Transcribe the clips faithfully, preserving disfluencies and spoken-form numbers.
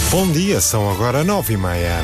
Bom dia, são agora nove e meia.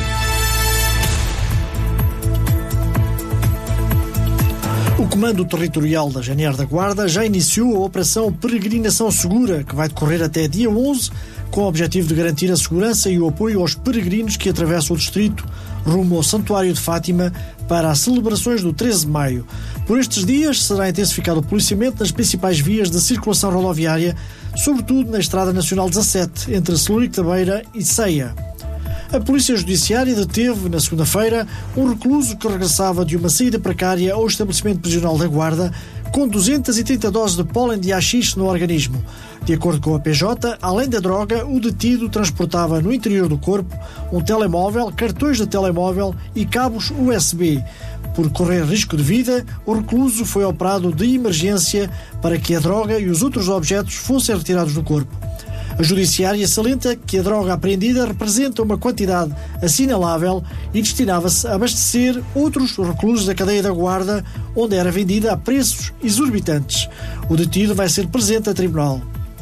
O Comando Territorial da G N R da Guarda já iniciou a Operação Peregrinação Segura, que vai decorrer até dia onze, com o objetivo de garantir a segurança e o apoio aos peregrinos que atravessam o distrito rumo ao Santuário de Fátima para as celebrações do treze de maio. Por estes dias será intensificado o policiamento nas principais vias de circulação rodoviária, sobretudo na Estrada Nacional dezassete, entre Celurico da Beira e Ceia. A Polícia Judiciária deteve, na segunda-feira, um recluso que regressava de uma saída precária ao estabelecimento prisional da Guarda com duzentas e trinta doses de pólen de haxixe no organismo. De acordo com a P J, além da droga, o detido transportava no interior do corpo um telemóvel, cartões de telemóvel e cabos U S B. Por correr risco de vida, o recluso foi operado de emergência para que a droga e os outros objetos fossem retirados do corpo. A Judiciária salienta que a droga apreendida representa uma quantidade assinalável e destinava-se a abastecer outros reclusos da cadeia da Guarda, onde era vendida a preços exorbitantes. O detido vai ser presente a tribunal.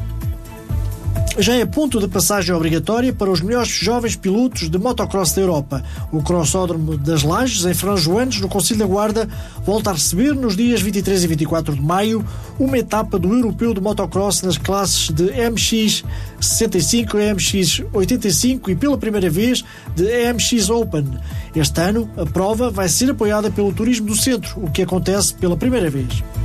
Já é ponto de passagem obrigatória para os melhores jovens pilotos de motocross da Europa. O Crossódromo das Lajes, em Frão Joanes, no Concelho da Guarda, volta a receber nos dias vinte e três e vinte e quatro de maio uma etapa do Europeu de Motocross nas classes de M X sessenta e cinco, M X oitenta e cinco e pela primeira vez de M X Open. Este ano, a prova vai ser apoiada pelo Turismo do Centro, o que acontece pela primeira vez.